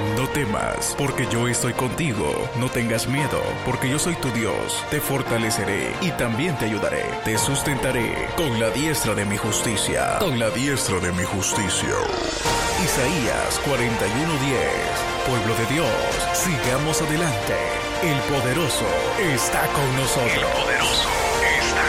No temas, porque yo estoy contigo. No tengas miedo, porque yo soy tu Dios. Te fortaleceré y también te ayudaré. Te sustentaré con la diestra de mi justicia. Con la diestra de mi justicia. Isaías 41:10. Pueblo de Dios, sigamos adelante. El poderoso está con nosotros. El poderoso